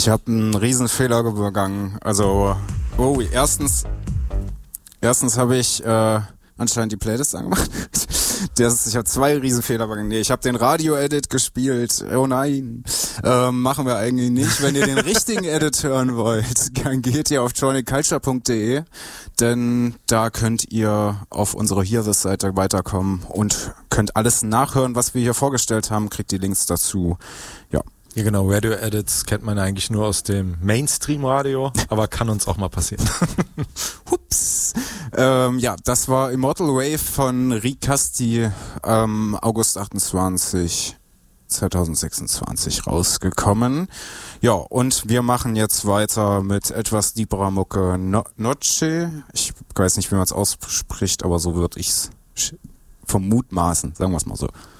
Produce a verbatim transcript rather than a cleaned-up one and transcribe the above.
Ich habe einen Riesenfehler begangen. Also, oh, erstens, erstens habe ich äh, anscheinend die Playlist angemacht. Das, ich habe zwei Riesenfehler begangen. Nee, ich habe den Radio-Edit gespielt. Oh nein, ähm, machen wir eigentlich nicht. Wenn ihr den richtigen Edit hören wollt, dann geht ihr auf johnny culture punkt de, denn da könnt ihr auf unsere Hear This Seite weiterkommen und könnt alles nachhören, was wir hier vorgestellt haben, kriegt die Links dazu. Ja. Ja genau, Radio-Edits kennt man eigentlich nur aus dem Mainstream-Radio, aber kann uns auch mal passieren. Hups. Ähm, ja, das war Immortal Wave von Ricasti ähm, August achtundzwanzigsten zweitausendsechsundzwanzig rausgekommen. Ja, und wir machen jetzt weiter mit etwas deeperer Mucke. No- Noche, ich weiß nicht, wie man es ausspricht, aber so würde ich es vermutmaßen, sagen wir es mal so.